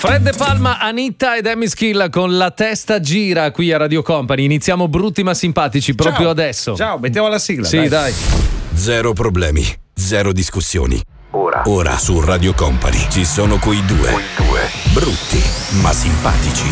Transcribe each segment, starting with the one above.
Fred De Palma, Anitta ed Amy Schilla con La testa gira qui a Radio Company. Iniziamo brutti ma simpatici proprio adesso. Ciao, mettiamo la sigla. Sì, dai. Zero problemi, zero discussioni. Ora su Radio Company ci sono quei due. Brutti ma simpatici.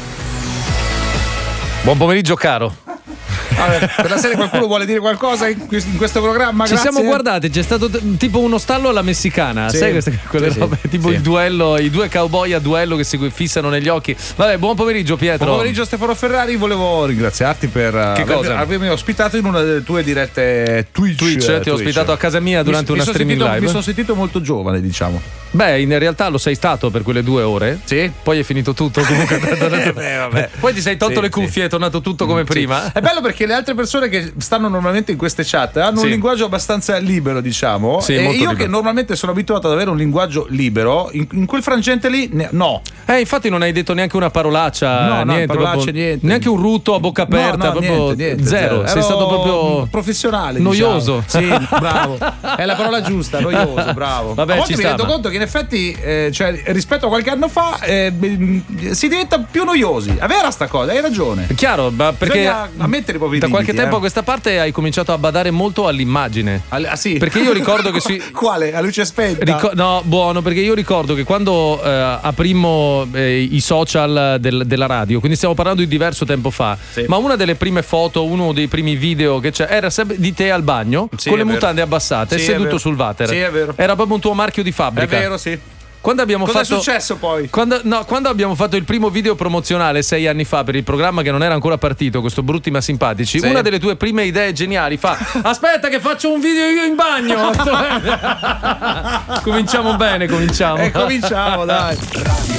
Buon pomeriggio, caro. Per la serie qualcuno vuole dire qualcosa in questo programma? Ci siamo guardati, c'è stato tipo uno stallo alla messicana, sì, sai quelle robe, tipo sì. il duello, i due cowboy a duello che si fissano negli occhi. Vabbè, buon pomeriggio Pietro. Buon pomeriggio Stefano Ferrari, volevo ringraziarti per avermi ospitato in una delle tue dirette Twitch. Ti ho ospitato a casa mia durante una streaming live. Mi sono sentito molto giovane, diciamo. Beh, in realtà lo sei stato per quelle 2 ore. Sì. Poi è finito tutto comunque. Vabbè. Poi ti sei tolto le cuffie e è tornato tutto come prima. È bello perché le altre persone che stanno normalmente in queste chat hanno un linguaggio abbastanza libero, diciamo. Sì, e io libero. che normalmente sono abituato ad avere un linguaggio libero, in quel frangente lì no. Infatti non hai detto neanche una parolaccia, No, niente, parolacce, niente. Neanche un rutto a bocca aperta, No, proprio niente, zero. Sei stato proprio professionale, noioso. Diciamo. Sì, bravo. È la parola giusta, noioso, bravo. Vabbè, a volte ci mi sta, rendo conto che in effetti cioè, rispetto a qualche anno fa si diventa più noiosi. È vera sta cosa, hai ragione. È chiaro, ma perché bisogna ammettere i propri da limiti, qualche tempo a questa parte hai cominciato a badare molto all'immagine. Sì. Perché io ricordo che Quale? A luce spenta? No, buono, perché io ricordo che quando aprimmo i social della radio, quindi stiamo parlando di diverso tempo fa, ma una delle prime foto, uno dei primi video che c'è era sempre di te al bagno, con le mutande abbassate, seduto sul water. Sì, è vero. Era proprio un tuo marchio di fabbrica. È vero, sì. Quando abbiamo Cosa fatto, è successo poi? Quando abbiamo fatto il primo video promozionale 6 anni fa per il programma che non era ancora partito, questo Brutti ma Simpatici, una delle tue prime idee geniali fa: aspetta che faccio un video io in bagno. Cominciamo bene, cominciamo. Cominciamo, dai. Radio